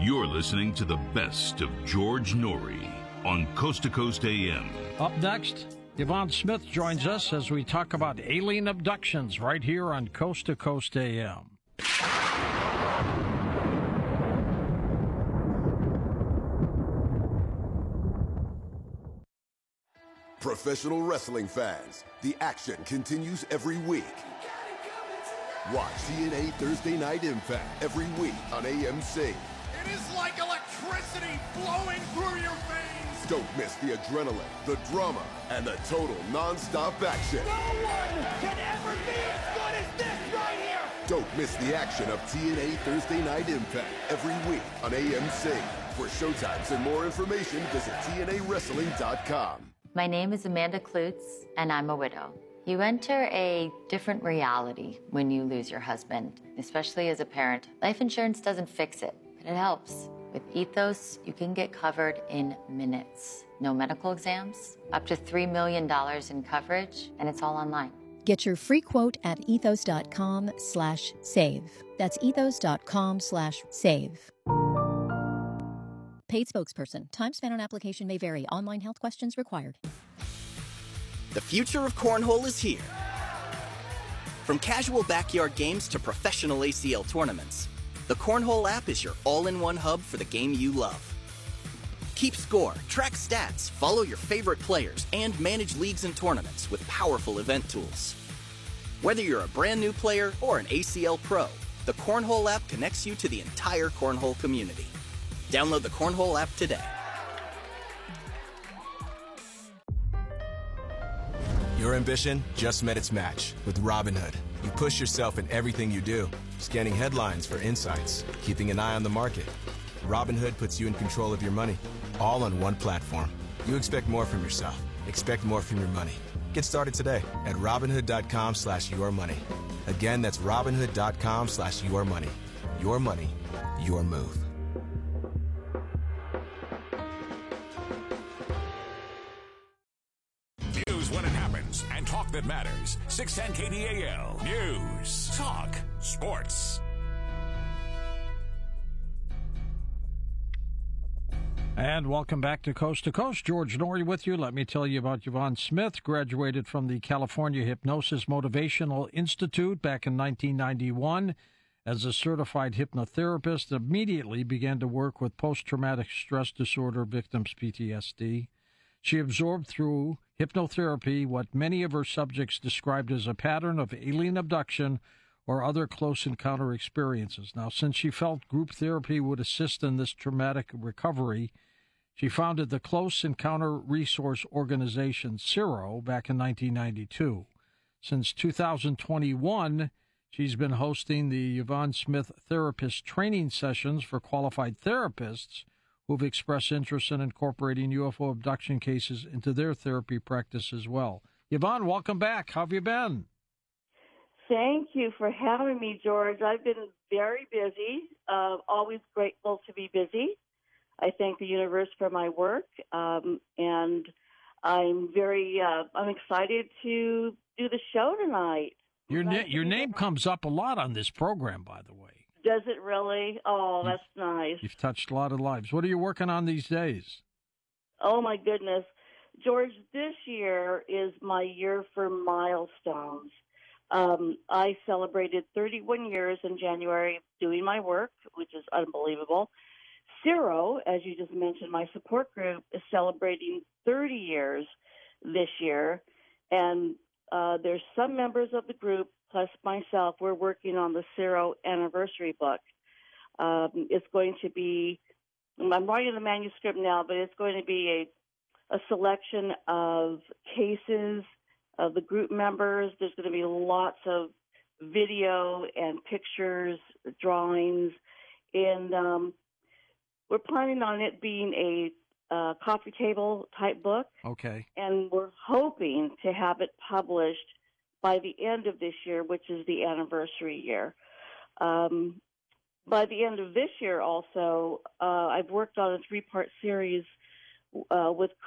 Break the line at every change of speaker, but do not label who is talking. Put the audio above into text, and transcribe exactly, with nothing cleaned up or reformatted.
You're listening to the best of George Noory on Coast to Coast A M.
Up next, Yvonne Smith joins us as we talk about alien abductions right here on Coast to Coast A M.
Professional wrestling fans, the action continues every week. Watch T N A Thursday Night Impact every week on A M C.
It is like electricity flowing through your veins.
Don't miss the adrenaline, the drama, and the total non-stop action.
No one can ever be as good as this right here.
Don't miss the action of T N A Thursday Night Impact every week on A M C. For showtimes and more information, visit T N A wrestling dot com.
My name is Amanda Klutz, and I'm a widow. You enter a different reality when you lose your husband, especially as a parent. Life insurance doesn't fix it, but it helps. With Ethos, you can get covered in minutes. No medical exams, up to three million dollars in coverage, and it's all online.
Get your free quote at ethos.com slash save. That's ethos.com slash save. Paid spokesperson. Time spent on application may vary. Online health questions required.
The future of cornhole is here. From casual backyard games to professional A C L tournaments, the Cornhole app is your all-in-one hub for the game you love. Keep score, track stats, follow your favorite players, and manage leagues and tournaments with powerful event tools. Whether you're a brand new player or an A C L pro, the Cornhole app connects you to the entire cornhole community. Download the Cornhole app today.
Your ambition just met its match with Robinhood. You push yourself in everything you do, scanning headlines for insights, keeping an eye on the market. Robinhood puts you in control of your money, all on one platform. You expect more from yourself. Expect more from your money. Get started today at Robinhood.com slash your money. Again, that's Robinhood.com slash your money. Your money, your move.
News when it happens and talk that matters. six ten K D A L. News, talk, sports.
And welcome back to Coast to Coast. George Noory with you. Let me tell you about Yvonne Smith. Graduated from the California Hypnosis Motivational Institute back in nineteen ninety-one. As a certified hypnotherapist, immediately began to work with post-traumatic stress disorder victims, P T S D. She absorbed through hypnotherapy what many of her subjects described as a pattern of alien abduction or other close encounter experiences. Now, since she felt group therapy would assist in this traumatic recovery, she founded the Close Encounter Resource Organization, CERO, back in nineteen ninety-two. Since two thousand twenty-one, she's been hosting the Yvonne Smith Therapist Training Sessions for qualified therapists who've expressed interest in incorporating U F O abduction cases into their therapy practice as well. Yvonne, welcome back. How have you been?
Thank you for having me, George. I've been very busy, uh, always grateful to be busy. I thank the universe for my work, um, and I'm very, uh, I'm excited to do the show tonight.
Your, na- your name comes up a lot on this program, by the way.
Does it really? Oh, that's nice.
You've touched a lot of lives. What are you working on these days?
Oh, my goodness. George, this year is my year for milestones. Um, I celebrated thirty-one years in January doing my work, which is unbelievable. CERO, as you just mentioned, my support group, is celebrating thirty years this year. And uh, there's some members of the group, plus myself, we're working on the CERO anniversary book. Um, it's going to be, I'm writing the manuscript now, but it's going to be a, a selection of cases of the group members. There's going to be lots of video and pictures, drawings, and um, we're planning on it being a uh, coffee table type book.
Okay.
And we're hoping to have it published by the end of this year, which is the anniversary year. Um, by the end of this year also, uh, I've worked on a three-part series uh, with